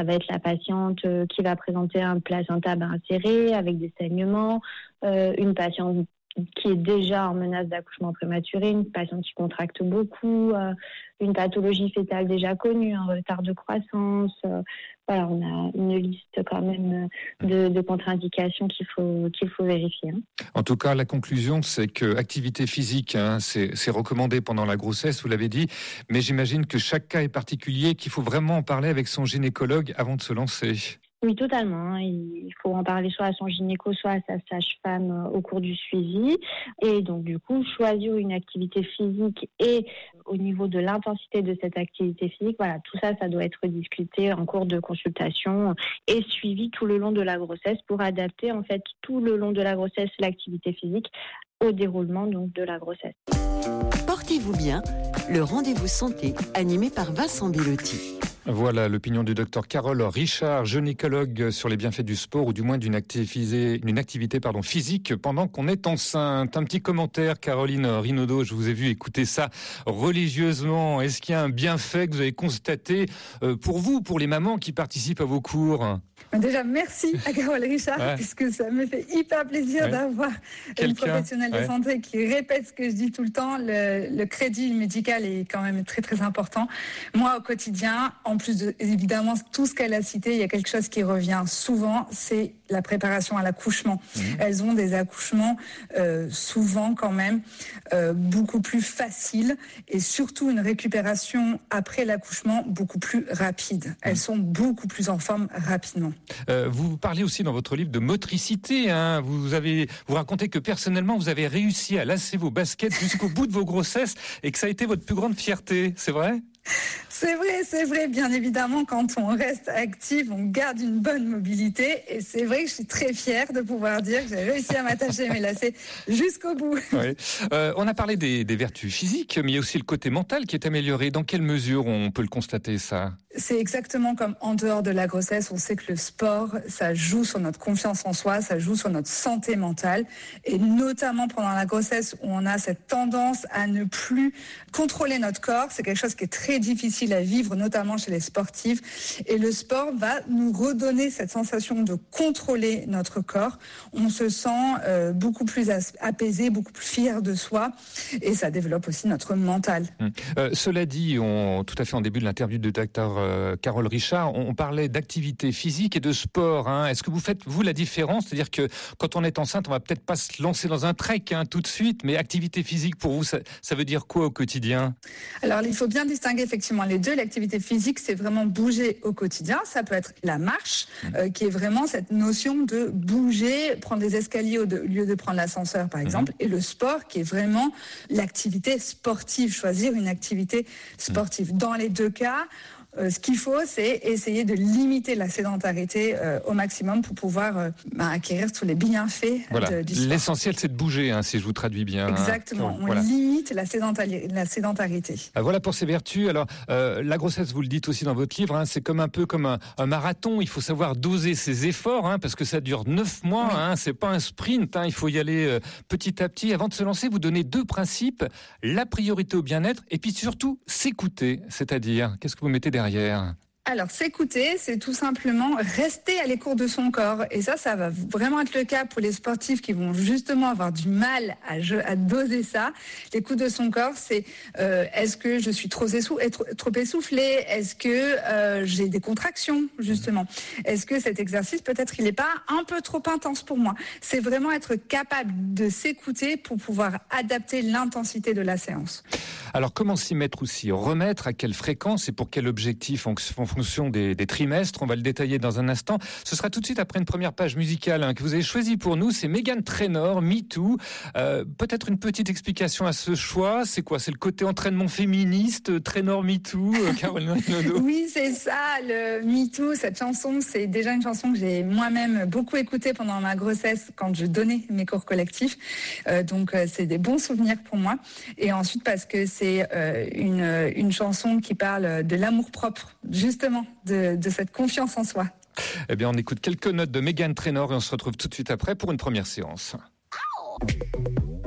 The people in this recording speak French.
ça va être la patiente qui va présenter un placenta inséré avec des saignements, une patiente qui est déjà en menace d'accouchement prématuré, une patiente qui contracte beaucoup, une pathologie fœtale déjà connue, un retard de croissance. Voilà, on a une liste quand même de contre-indications qu'il faut vérifier. En tout cas, la conclusion, c'est que activité physique, c'est recommandé pendant la grossesse, vous l'avez dit, mais j'imagine que chaque cas est particulier, qu'il faut vraiment en parler avec son gynécologue avant de se lancer. Oui, totalement. Il faut en parler soit à son gynéco, soit à sa sage-femme au cours du suivi. Et donc, du coup, choisir une activité physique et au niveau de l'intensité de cette activité physique, voilà, tout ça, ça doit être discuté en cours de consultation et suivi tout le long de la grossesse pour adapter, en fait, tout le long de la grossesse, l'activité physique au déroulement, donc, de la grossesse. Portez-vous bien, le rendez-vous santé animé par Vincent Bellotti. Voilà l'opinion du docteur Carole Richard, gynécologue sur les bienfaits du sport ou du moins d'une activité physique pendant qu'on est enceinte. Un petit commentaire, Caroline Rinaudot, je vous ai vu écouter ça religieusement. Est-ce qu'il y a un bienfait que vous avez constaté pour vous, pour les mamans qui participent à vos cours ? Déjà, merci à Carole Richard, puisque ça me fait hyper plaisir d'avoir une professionnelle de santé qui répète ce que je dis tout le temps. Le crédit médical est quand même très, très important. Moi, au quotidien, en plus de, évidemment, tout ce qu'elle a cité, il y a quelque chose qui revient souvent, c'est la préparation à l'accouchement. Elles ont des accouchements souvent quand même beaucoup plus faciles et surtout une récupération après l'accouchement beaucoup plus rapide. Elles sont beaucoup plus en forme rapidement. Vous parlez aussi dans votre livre de motricité. Vous racontez que personnellement vous avez réussi à lasser vos baskets jusqu'au bout de vos grossesses et que ça a été votre plus grande fierté. C'est vrai ? C'est vrai, bien évidemment, quand on reste active, on garde une bonne mobilité et c'est vrai que je suis très fière de pouvoir dire que j'ai réussi à m'attacher mes lacets jusqu'au bout. Oui. On a parlé des vertus physiques, mais il y a aussi le côté mental qui est amélioré. Dans quelle mesure on peut le constater, ça ? C'est exactement comme en dehors de la grossesse, on sait que le sport, ça joue sur notre confiance en soi, ça joue sur notre santé mentale et notamment pendant la grossesse où on a cette tendance à ne plus contrôler notre corps, c'est quelque chose qui est très difficile à vivre, notamment chez les sportifs. Et le sport va nous redonner cette sensation de contrôler notre corps. On se sent beaucoup plus apaisé, beaucoup plus fier de soi. Et ça développe aussi notre mental. Cela dit, tout à fait en début de l'interview de Dr Carole Richard, on parlait d'activité physique et de sport. Est-ce que vous faites, vous, la différence ? C'est-à-dire que quand on est enceinte, on va peut-être pas se lancer dans un trek tout de suite, mais activité physique, pour vous, ça veut dire quoi au quotidien ? Alors, il faut bien distinguer effectivement les deux. L'activité physique, c'est vraiment bouger au quotidien. Ça peut être la marche, qui est vraiment cette notion de bouger, prendre des escaliers au lieu de prendre l'ascenseur, par exemple. Et le sport, qui est vraiment l'activité sportive, choisir une activité sportive. Dans les deux cas, ce qu'il faut, c'est essayer de limiter la sédentarité au maximum pour pouvoir acquérir tous les bienfaits du sport. L'essentiel, c'est de bouger, si je vous traduis bien. Exactement. On limite la sédentarité. Voilà pour ces vertus. Alors, la grossesse, vous le dites aussi dans votre livre, c'est un peu comme un marathon. Il faut savoir doser ses efforts, parce que ça dure 9 mois. C'est pas un sprint. Il faut y aller petit à petit. Avant de se lancer, vous donnez 2 principes. La priorité au bien-être et puis surtout s'écouter. C'est-à-dire, qu'est-ce que vous mettez derrière ? Alors, s'écouter, c'est tout simplement rester à l'écoute de son corps. Et ça va vraiment être le cas pour les sportifs qui vont justement avoir du mal à doser ça. L'écoute de son corps, c'est est-ce que je suis trop essoufflée ? Est-ce que j'ai des contractions, justement ? Est-ce que cet exercice, peut-être, il n'est pas un peu trop intense pour moi ? C'est vraiment être capable de s'écouter pour pouvoir adapter l'intensité de la séance. Alors, comment s'y mettre aussi ? Remettre à quelle fréquence et pour quel objectif en fonction des trimestres ? On va le détailler dans un instant. Ce sera tout de suite après une première page musicale que vous avez choisie pour nous. C'est Meghan Trainor, Me Too. Peut-être une petite explication à ce choix. C'est quoi ? C'est le côté entraînement féministe, Trainor Me Too, Caroline Rinaudot ? Oui, c'est ça, le Me Too. Cette chanson, c'est déjà une chanson que j'ai moi-même beaucoup écoutée pendant ma grossesse quand je donnais mes cours collectifs. Donc, c'est des bons souvenirs pour moi. Et ensuite, parce que c'est une chanson qui parle de l'amour-propre, justement, de cette confiance en soi. Eh bien, on écoute quelques notes de Meghan Trainor et on se retrouve tout de suite après pour une première séance.